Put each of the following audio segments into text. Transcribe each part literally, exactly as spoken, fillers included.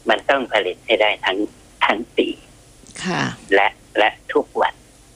มันต้องผลิตให้ได้ทั้งทั้งปีค่ะและและทุกวัน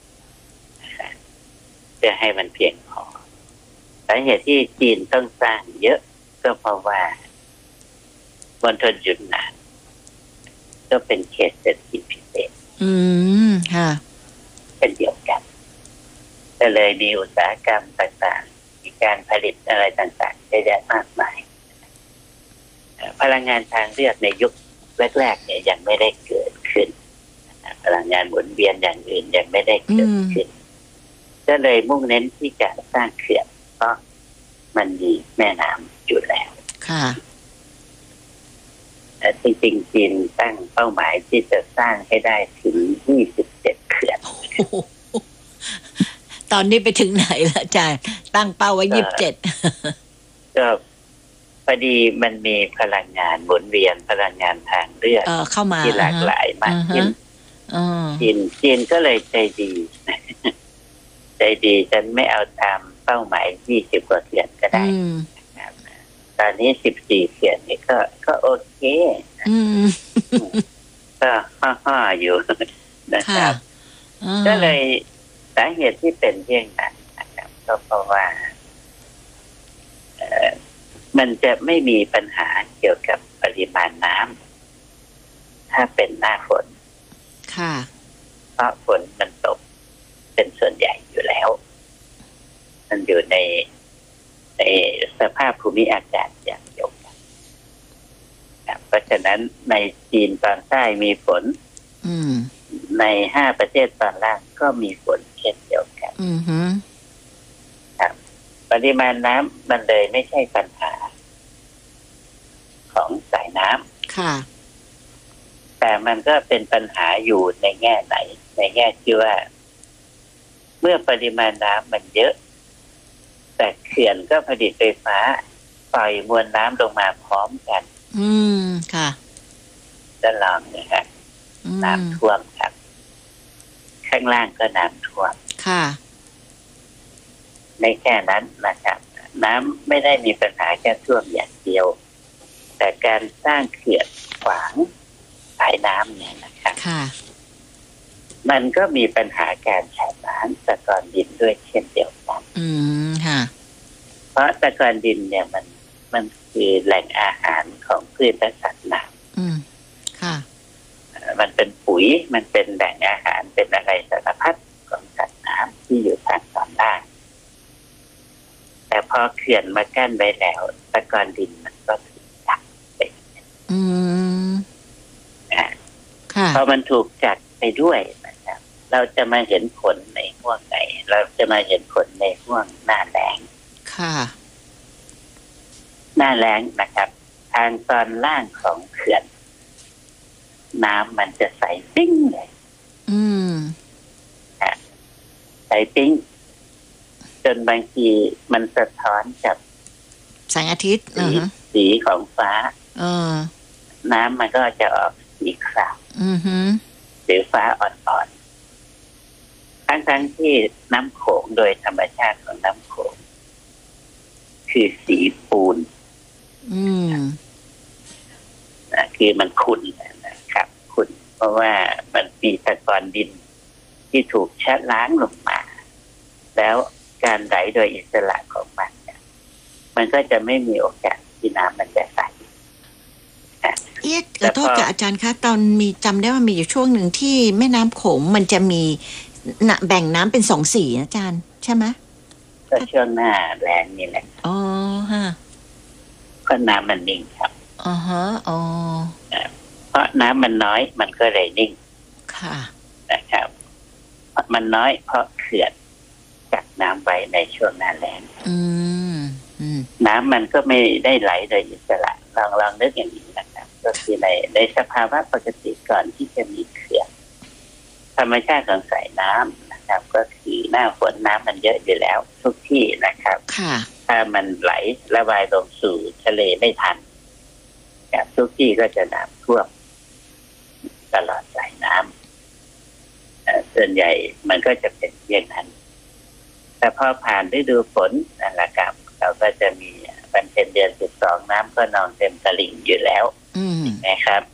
เพื่อให้มันเพียงพอสาเหตุที่จีนต้องสร้างเยอะก็เพราะว่ามณฑลหยุนนานก็เป็นเขตเศรษฐกิจพิเศษอืมค่ะเป็นเดียวกันก็เลยมีอุตสาหกรรมต่างๆมีการผลิตอะไรต่างๆเยอะแยะมากมายพลังงานทางเลือกในยุคแรกๆเนี่ยยังไม่ได้เกิดขึ้นพลังงานหมุนเวียนอย่างอื่นยังไม่ได้เกิดขึ้นก็เลยมุ่งเน้นที่จะสร้างเขื่อนเพราะมันมีแม่น้ำอยู่แล้วค่ะจริงๆจีนตั้งเป้าหมายที่จะสร้างให้ได้ถึงยี่สิบเจ็ดเขื่อนตอนนี้ไปถึงไหนแล้วอาจารย์ตั้งเป้าไว้ยี่สิบเจ็ดก็พอดีมันมีพลังงานหมุนเวียนพลังงานทางเลือกเข้ามาที่หลากหลายมากขึ้นจีนจีนก็เลยใจดีใจดีฉันไม่เอาตามเป้าหมายยี่สิบกว่าเขื่อนก็ได้ตอนนี้สิบสี่เขื่อนนี่ก็ก็โอเคก็ห่อๆอยู่นะครับก็เลยสาเหตุที่เป็นเช่นนั้นนะครับก็เพราะว่ามันจะไม่มีปัญหาเกี่ยวกับปริมาณน้ำถ้าเป็นหน้าฝนค่ะเพราะฝนมันตกเป็นส่วนใหญ่อยู่แล้วมันอยู่ในในสภาพภูมิอากาศอย่างเดียวกันเพราะฉะนั้นในจีนตอนใต้มีฝนในห้าประเทศตอนล่างก็มีฝนเช่นเดียวกันครับปริมาณน้ำมันเลยไม่ใช่ปัญหาของสายน้ำค่ะแต่มันก็เป็นปัญหาอยู่ในแง่ไหนในแง่ที่ว่าเมื่อปริมาณน้ำมันเยอะแต่เขื่อนก็ผลิตไฟฟ้าปล่อยมวลน้ำลงมาพร้อมกันอืมค่ะจะลองนะครับน้ำท่วมครับข้างล่างก็น้ำท่วมค่ะในแค่นั้นนะครับน้ำไม่ได้มีปัญหาแค่ท่วมอย่างเดียวแต่การสร้างเขื่อนขวางสายน้ำเนี่ยนะครับค่ะมันก็มีปัญหาการใช้น้ำตะกอนดินด้วยเช่นเดียวกันอืมค่ะเพราะตะกอนดินเนี่ยมันมันคือแหล่งอาหารของพืชและสัตว์น้ำอืมค่ะมันเป็นปุ๋ยมันเป็นแหล่งอาหารเป็นอะไรสารพัดของสัตว์น้ำที่อยู่ทางตอนล่างแต่พอเขื่อนมากั้นไว้แล้วตะกอนดินมันก็ถูกจับไปอืมอ่าค่ะพอมันถูกจับไปด้วยนะครับเราจะมาเห็นผลในห่วงไหนเราจะมาเห็นผลในห่วงหน้าแล้งค่ะหน้าแล้งนะครับทางตอนล่างของเขื่อนน้ำมันจะใสปิ้งเลยอืมอ่ะใสปิ้งจนบางทีมันสะท้อนกับแสงอาทิตย์สีสีของฟ้าเออน้ำมันก็จะออกสีครามอือฮึสีฟ้าอ่อนๆทั้งๆที่น้ำโขงโดยธรรมชาติของน้ำโขงคือสีปูนอืมนะคือมันขุ่นนะครับขุ่นเพราะว่ามันมีตะกอนดินที่ถูกชะล้างลงมาแล้วการไหลโดยอิสระของมันเนี่ยมันก็จะไม่มีโอกาสที่น้ำมันจะใสเอ๊ะขอโทษกับอาจารย์คะตอนมีจำได้ว่ามีอยู่ช่วงหนึ่งที่แม่น้ำโขงมันจะมีแบ่งน้ำเป็นสองสีอาจารย์ใช่ไหมก็ช่วงหน้าแล้งนี่แหละอ๋อฮะเพราะน้ำมันนิ่งครับอ๋อฮะอ๋อเพราะน้ำมันน้อยมันก็เลยนิ่งค่ะนะครับมันน้อยเพราะเขื่อนกักน้ำไว้ในช่วงหน้าแล้งอืมอืมน้ำมันก็ไม่ได้ไหลโดยอิสระลองลองนึกอย่างนี้นะครับก็คือในในสภาวะปกติก่อนที่จะมีเขื่อนธรรมชาติของสายน้ำนะครับก็คือหน้าฝนน้ำมันเยอะอยู่แล้วทุกที่นะครับถ้ามันไหลระบายลงสู่ทะเลไม่ทันทุกที่ก็จะน้ำท่วมตลอดสายน้ำส่วนใหญ่มันก็จะเป็นอย่างนั้นแต่พอผ่านฤดูฝนนะครับเราก็จะมีวันเพ็ญเดือนสิบสองน้ำก็นองเต็มตลิ่งอยู่แล้วนะครับ